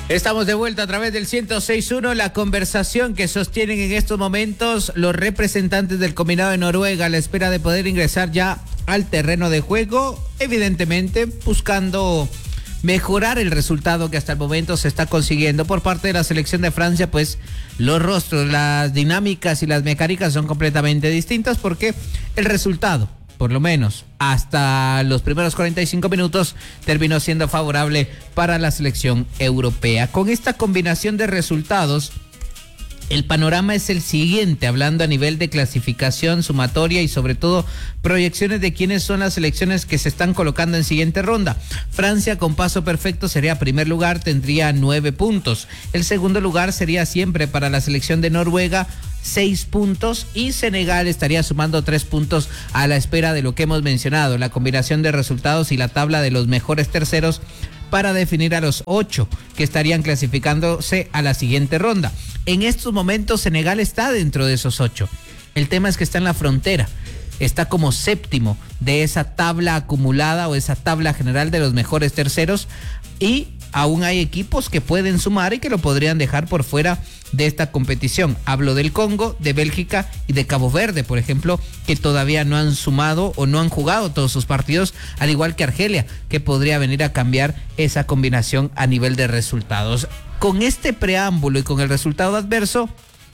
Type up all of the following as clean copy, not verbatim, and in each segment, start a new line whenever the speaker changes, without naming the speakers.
Estamos de vuelta a través del 106.1, la conversación que sostienen en estos momentos los representantes del combinado de Noruega a la espera de poder ingresar ya al terreno de juego, evidentemente buscando mejorar el resultado que hasta el momento se está consiguiendo por parte de la selección de Francia. Pues los rostros, las dinámicas y las mecánicas son completamente distintas porque el resultado, por lo menos hasta los primeros 45 minutos, terminó siendo favorable para la selección europea. Con esta combinación de resultados, el panorama es el siguiente, hablando a nivel de clasificación, sumatoria y sobre todo proyecciones de quiénes son las selecciones que se están colocando en siguiente ronda. Francia, con paso perfecto, sería primer lugar, tendría 9 puntos. El segundo lugar sería siempre para la selección de Noruega, 6 puntos, y Senegal estaría sumando 3 puntos a la espera de lo que hemos mencionado, la combinación de resultados y la tabla de los mejores terceros para definir a los 8 que estarían clasificándose a la siguiente ronda. En estos momentos Senegal está dentro de esos 8. El tema es que está en la frontera, está como séptimo de esa tabla acumulada o esa tabla general de los mejores terceros, y aún hay equipos que pueden sumar y que lo podrían dejar por fuera de esta competición. Hablo del Congo, de Bélgica y de Cabo Verde, por ejemplo, que todavía no han sumado o no han jugado todos sus partidos, al igual que Argelia, que podría venir a cambiar esa combinación a nivel de resultados. Con este preámbulo y con el resultado adverso,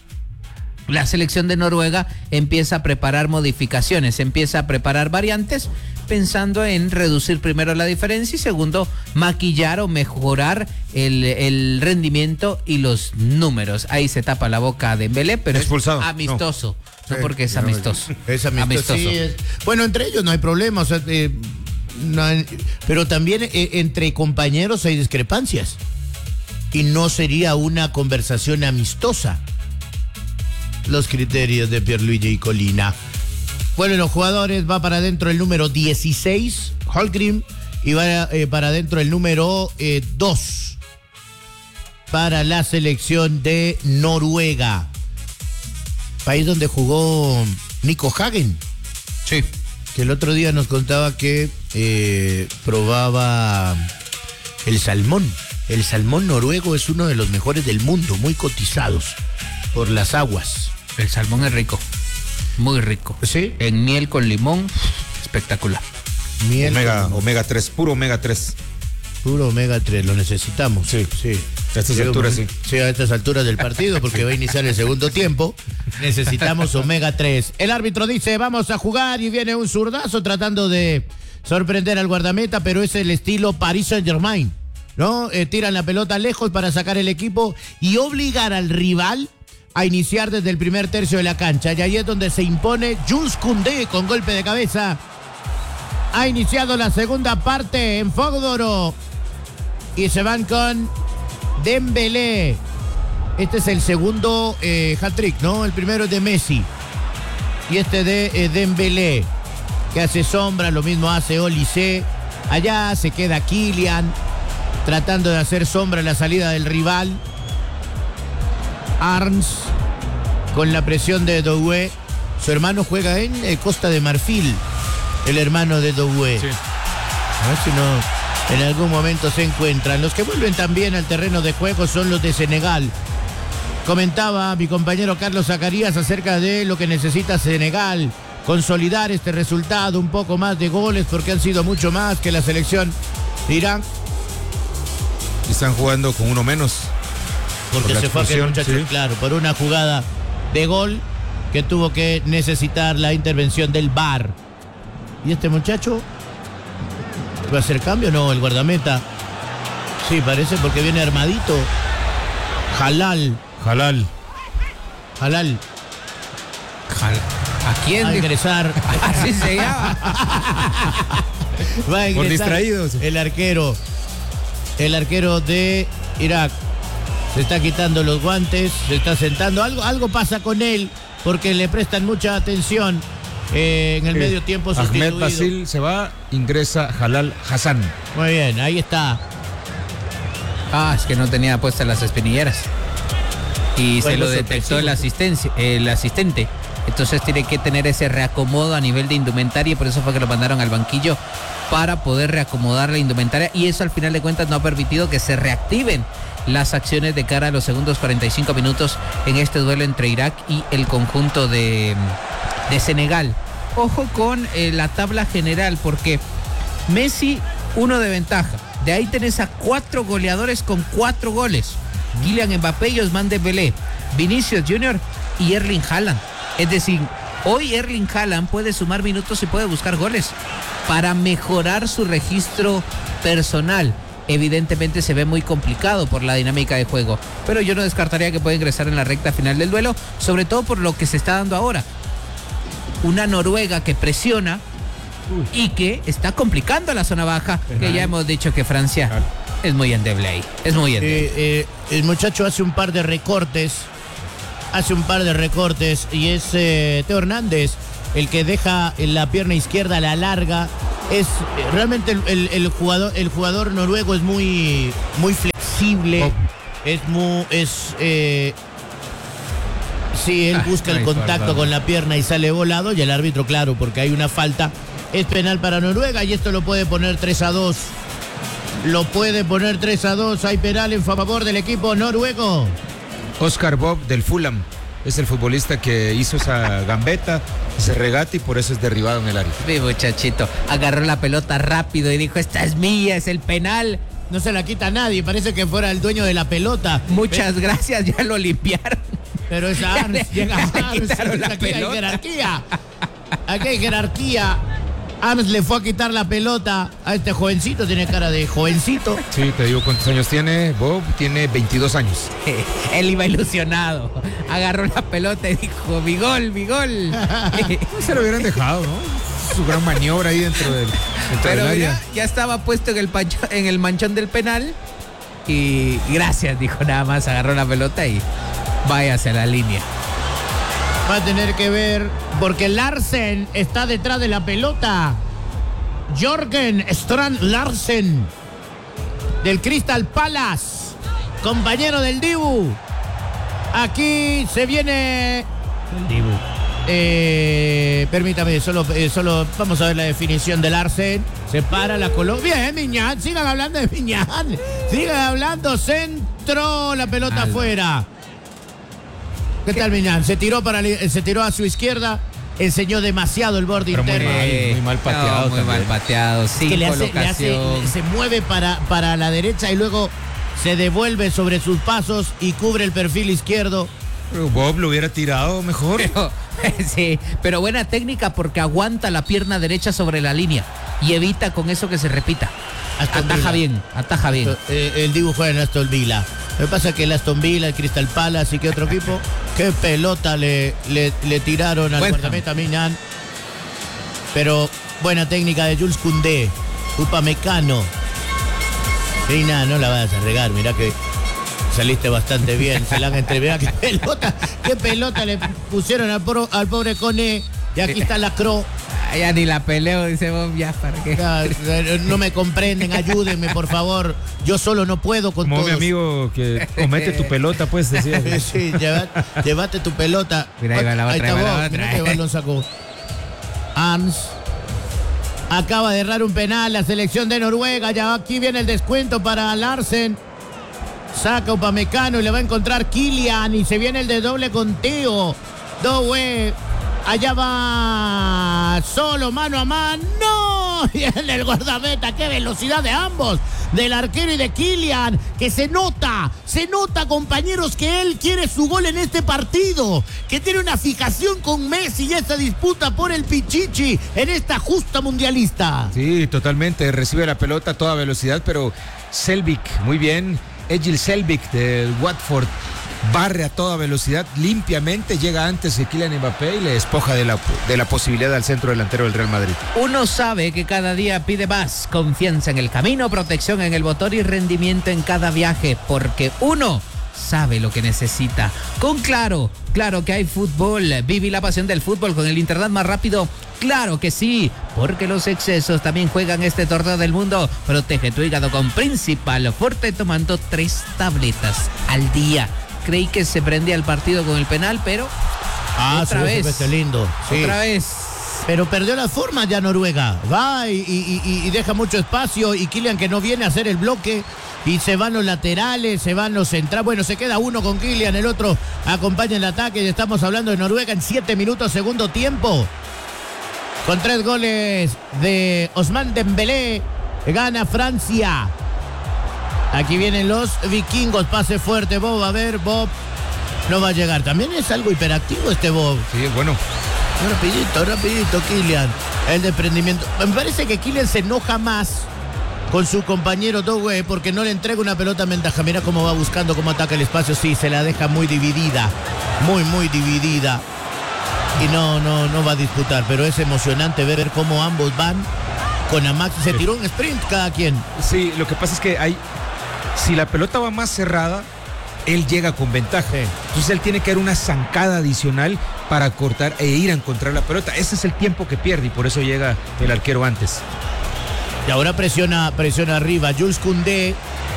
la selección de Noruega empieza a preparar modificaciones, empieza a preparar variantes, pensando en reducir primero la diferencia y segundo, maquillar o mejorar el rendimiento y los números. Ahí se tapa la boca a Dembélé, pero
expulsado.
Es amistoso, no porque es amistoso.
Es amistoso. Sí, bueno, entre ellos no hay problema, o sea, no hay, pero también entre compañeros hay discrepancias y no sería una conversación amistosa. Los criterios de Pierluigi Colina. Bueno, los jugadores, va para adentro el número 16, Holmgren, y va para adentro el número 2 para la selección de Noruega. País donde jugó Nico Hagen.
Sí.
Que el otro día nos contaba que probaba el salmón. El salmón noruego es uno de los mejores del mundo, muy cotizados por las aguas.
El salmón es rico, muy rico.
¿Sí?
En miel con limón, espectacular.
Miel
Omega 3, puro omega 3.
Puro omega 3, lo necesitamos.
Sí. A estas alturas, sí.
Sí, a estas alturas del partido, porque va a iniciar el segundo tiempo. Necesitamos omega 3. El árbitro dice, vamos a jugar, y viene un zurdazo tratando de sorprender al guardameta, pero es el estilo Paris Saint-Germain, ¿no? Tiran la pelota lejos para sacar el equipo y obligar al rival a iniciar desde el primer tercio de la cancha. Y ahí es donde se impone Jules Koundé con golpe de cabeza. Ha iniciado la segunda parte en Fogdoro. Y se van con Dembélé. Este es el segundo hat-trick, ¿no? El primero es de Messi. Y este de Dembélé, que hace sombra, lo mismo hace Olise. Allá se queda Kylian, tratando de hacer sombra en la salida del rival. Arns con la presión de Doué. Su hermano juega en Costa de Marfil, el hermano de Doué. Sí. A ver si no en algún momento se encuentran. Los que vuelven también al terreno de juego son los de Senegal. Comentaba mi compañero Carlos Zacarías acerca de lo que necesita Senegal: consolidar este resultado, un poco más de goles, porque han sido mucho más que la selección de Irán.
Y están jugando con uno menos.
Porque se fue aquel muchacho, sí, claro, por una jugada de gol que tuvo que necesitar la intervención del VAR. ¿Y este muchacho va a hacer cambio? No, el guardameta. Sí, parece, porque viene armadito. Halal.
¿A quién?
Va a ingresar.
Así se llama.
Va a ingresar
por distraídos.
El arquero de Irak. Se está quitando los guantes, se está sentando. Algo pasa con él, porque le prestan mucha atención. En el medio tiempo sustituido.
Ahmed Basil se va, ingresa Halal Hassan.
Muy bien, ahí está.
Es que no tenía puestas las espinilleras. Y bueno, se lo detectó el asistente. entonces tiene que tener ese reacomodo a nivel de indumentaria y por eso fue que lo mandaron al banquillo para poder reacomodar la indumentaria y eso al final de cuentas no ha permitido que se reactiven las acciones de cara a los segundos 45 minutos en este duelo entre Irak y el conjunto de Senegal. Ojo con la tabla general porque Messi 1 de ventaja. De ahí tenés a 4 goleadores con 4 goles. Kylian Mbappé y Ousmane Dembélé, Vinicius Junior y Erling Haaland. Es decir, hoy Erling Haaland puede sumar minutos y puede buscar goles para mejorar su registro personal. Evidentemente se ve muy complicado por la dinámica de juego, pero yo no descartaría que pueda ingresar en la recta final del duelo, sobre todo por lo que se está dando ahora. Una Noruega que presiona y que está complicando la zona baja, que ya hemos dicho que Francia es muy endeble ahí, es muy endeble.
El muchacho hace un par de recortes y es Teo Hernández el que deja la pierna izquierda, la larga. Es realmente el jugador noruego es muy flexible. Sí, él busca el contacto con la pierna y sale volado y el árbitro, claro, porque hay una falta. Es penal para Noruega y esto lo puede poner 3-2. Hay penal en favor del equipo noruego.
Oscar Bob del Fulham es el futbolista que hizo esa gambeta, ese regate y por eso es derribado en el área.
Mi muchachito agarró la pelota rápido y dijo, esta es mía, es el penal.
No se la quita a nadie, parece que fuera el dueño de la pelota.
Muchas gracias, ya lo limpiaron.
Pero es Arns, llega Arns, aquí hay jerarquía. Aquí hay jerarquía. Arns le fue a quitar la pelota a este jovencito, tiene cara de jovencito.
Sí, te digo cuántos años tiene. Bob tiene 22 años.
Él iba ilusionado. Agarró la pelota y dijo, mi gol, mi gol.
Se lo hubieran dejado, ¿no? Su gran maniobra ahí dentro del
área.
Mira,
ya estaba puesto en el manchón del penal. Y gracias, dijo nada más, agarró la pelota y váyase a la línea.
Va a tener que ver, porque Larsen está detrás de la pelota. Jørgen Strand Larsen, del Crystal Palace, compañero del Dibu. Aquí se viene el Dibu. Permítame, solo vamos a ver la definición de Larsen. Se para la Colombia. Bien, Miñán, sigan hablando de Miñán. Sigan hablando, centro, la pelota afuera. ¿Qué tal, Miñán? Se tiró a su izquierda, enseñó demasiado el borde interno.
Muy mal pateado.
No, muy mal pateado, sin colocación.
Se mueve para la derecha y luego se devuelve sobre sus pasos y cubre el perfil izquierdo.
Pero Bob lo hubiera tirado mejor.
Pero buena técnica porque aguanta la pierna derecha sobre la línea y evita con eso que se repita. Ataja bien.
El Dibu juega en Aston Villa. Lo que pasa es que el Aston Villa, el Crystal Palace y que otro equipo, qué pelota le tiraron al guardameta Miñán. Pero buena técnica de Jules Koundé, Upamecano. Reina, no la vas a regar, mirá que saliste bastante bien. Se la han entreverado. Qué pelota le pusieron al pobre Koné. Y aquí está la Cro.
Ya ni la peleo, dice Bob, ya, ¿para qué?
No me comprenden, ayúdenme, por favor. Yo solo no puedo con
como
todos.
Mi amigo que comete tu pelota, pues, decía.
Sí, llévate tu pelota.
Mira, ahí va la otra.
Mira que balón sacó. Arns acaba de errar un penal, la selección de Noruega. Ya aquí viene el descuento para Larsen. Saca Upamecano y le va a encontrar Kylian. Y se viene el de doble conteo. Dowe. Allá va solo, mano a mano. Y en el guardameta, qué velocidad de ambos, del arquero y de Kylian, que se nota, compañeros, que él quiere su gol en este partido, que tiene una fijación con Messi y esta disputa por el Pichichi en esta justa mundialista.
Sí, totalmente, recibe la pelota a toda velocidad, pero Selvik, muy bien, Egil Selvik del Watford, barre a toda velocidad, limpiamente, llega antes que Kylian Mbappé y le despoja de la posibilidad al centro delantero del Real Madrid.
Uno sabe que cada día pide más confianza en el camino, protección en el motor y rendimiento en cada viaje, porque uno sabe lo que necesita. Con Claro que hay fútbol. Vive la pasión del fútbol con el internet más rápido. Claro que sí, porque los excesos también juegan este torneo del mundo. Protege tu hígado con Principal Forte tomando 3 tabletas al día. Creí que se prendía el partido con el penal, pero Otra vez.
Este lindo. Sí.
Otra vez.
Pero perdió las formas ya Noruega. Va y deja mucho espacio. Y Kylian, que no viene a hacer el bloque. Y se van los laterales, se van los centrales. Bueno, se queda uno con Kylian, el otro acompaña el ataque. Y estamos hablando de Noruega en 7 minutos, segundo tiempo. Con 3 goles de Ousmane Dembélé. Gana Francia. Aquí vienen los vikingos. Pase fuerte, Bob. A ver, Bob. No va a llegar. También es algo hiperactivo este Bob.
Sí, bueno.
Rapidito, Kylian. El desprendimiento. Me parece que Kylian se enoja más con su compañero Doué porque no le entrega una pelota en ventaja. Mira cómo va buscando, cómo ataca el espacio. Sí, se la deja muy dividida. Muy dividida. Y no va a disputar. Pero es emocionante ver cómo ambos van con Amax. Se tiró un sprint cada quien.
Sí, lo que pasa es que si la pelota va más cerrada, él llega con ventaja. Sí. Entonces él tiene que dar una zancada adicional para cortar e ir a encontrar la pelota. Ese es el tiempo que pierde y por eso llega el arquero antes.
Y ahora presiona arriba. Jules Koundé